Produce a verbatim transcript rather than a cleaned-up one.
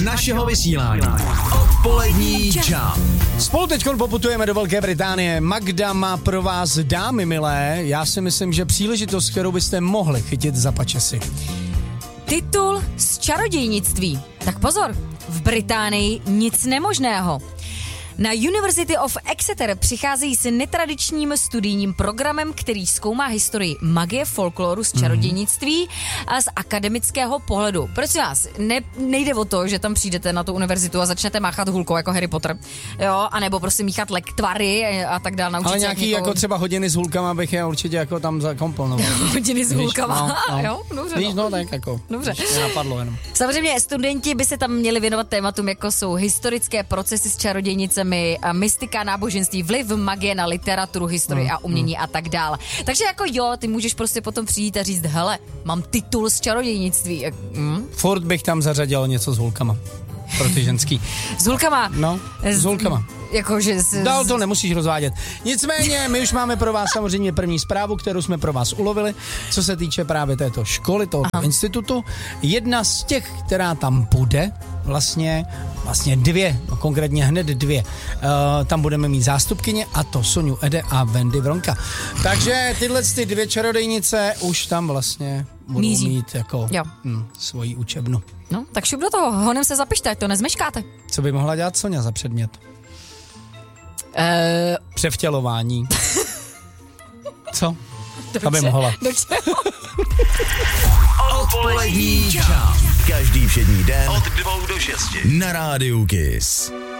našeho vysílání. Odpolední čas. Spolu teďkon poputujeme do Velké Británie. Magda má pro vás, dámy milé, já si myslím, že příležitost, kterou byste mohli chytit za pačesy. Titul z čarodějnictví. Tak pozor, v Británii nic nemožného. Na University of Exeter přicházejí s netradičním studijním programem, který zkoumá historii magie, folkloru, z čarodějnictví a z akademického pohledu. Prosím vás, ne, nejde o to, že tam přijdete na tu univerzitu a začnete máchat hulkou jako Harry Potter, jo, anebo prostě míchat lektvary a tak dále. Ale nějaký někoho... jako třeba hodiny s hulkama bych je určitě jako tam zakomponoval. Hodiny s hulkama, no, no. jo, dobře. Víš, no tak jako, dobře. Mě napadlo jenom. Samozřejmě studenti by se tam měli věnovat tématům, jako jsou historické procesy s čarodějnicemi, a mystika, náboženství, vliv magie na literaturu, historii a umění a tak dále. Takže jako jo, ty můžeš prostě potom přijít a říct, hele, mám titul z čarodějnictví. Hm? Furt bych tam zařadil něco s hulkama. Pro ty ženský. S hulkama? No, s hulkama. Jakože z... Dál to nemusíš rozvádět. Nicméně, my už máme pro vás samozřejmě první zprávu, kterou jsme pro vás ulovili, co se týče právě této školy, tohoto Aha. institutu. Jedna z těch, která tam bude, vlastně, vlastně dvě, no konkrétně hned dvě, uh, tam budeme mít zástupkyně, a to Soňu Ede a Wendy Vronka. Takže tyhle ty dvě čarodějnice už tam vlastně budou Mízí. mít jako hm, svoji učebnu. No, tak šup do toho, honem se zapište, ať to nezmeškáte. Co by mohla dělat Soňa za předmět? Uh... Převtělování. Co? Dobře, aby mohla. Dobře. Odpolední čas. Každý všední den od dvou do šesti. Na rádiu Kiss.